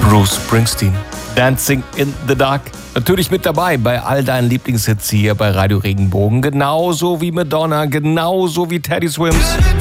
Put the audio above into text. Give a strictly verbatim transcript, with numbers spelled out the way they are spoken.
Bruce Springsteen. Dancing in the Dark. Natürlich mit dabei bei all deinen Lieblingshits hier bei Radio Regenbogen. Genauso wie Madonna, genauso wie Teddy Swims.